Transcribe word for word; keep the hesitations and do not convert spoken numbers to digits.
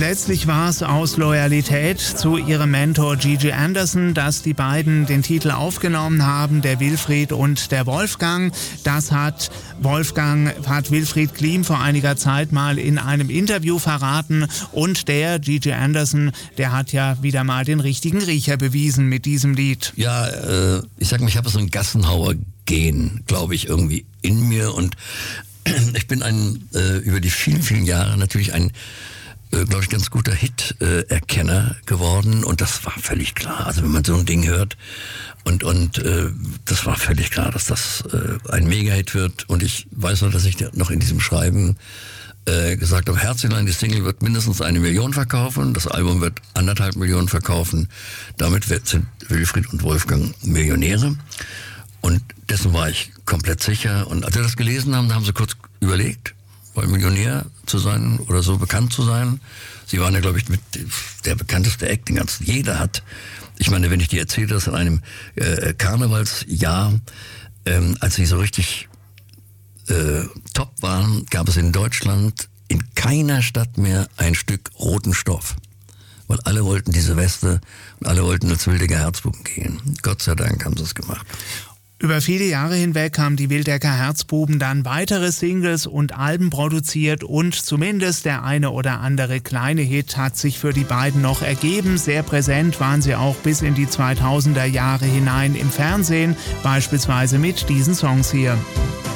Letztlich war es aus Loyalität zu ihrem Mentor Gigi Anderson, dass die beiden den Titel aufgenommen haben, der Wilfried und der Wolfgang. Das hat Wolfgang, hat Wilfried Klim vor einiger Zeit mal in einem Interview verraten, und der Gigi Anderson, der hat ja wieder mal den richtigen Riecher bewiesen mit diesem Lied. Ja, äh, ich sag mal, ich habe so ein Gassenhauer-Gen, glaube ich, irgendwie in mir, und ich bin ein, äh, über die vielen, vielen Jahre natürlich ein Äh, glaube ich, ganz guter Hit-Erkenner äh, geworden, und das war völlig klar. Also wenn man so ein Ding hört, und und äh, das war völlig klar, dass das äh, ein Mega-Hit wird, und ich weiß noch, dass ich noch in diesem Schreiben äh, gesagt habe, Herzelein, die Single wird mindestens eine Million verkaufen, das Album wird anderthalb Millionen verkaufen, damit sind Wilfried und Wolfgang Millionäre, und dessen war ich komplett sicher. Und als wir das gelesen haben, da haben sie kurz überlegt, weil Millionär zu sein oder so bekannt zu sein. Sie waren ja, glaube ich, mit der bekannteste Act, den ganzen, jeder hat. Ich meine, wenn ich dir erzähle, dass in einem äh, Karnevalsjahr, ähm, als sie so richtig äh, top waren, gab es in Deutschland in keiner Stadt mehr ein Stück roten Stoff. Weil alle wollten diese Weste und alle wollten als Wildecker Herzbuben gehen. Gott sei Dank haben sie es gemacht. Über viele Jahre hinweg haben die Wildecker Herzbuben dann weitere Singles und Alben produziert, und zumindest der eine oder andere kleine Hit hat sich für die beiden noch ergeben. Sehr präsent waren sie auch bis in die zweitausender Jahre hinein im Fernsehen, beispielsweise mit diesen Songs hier.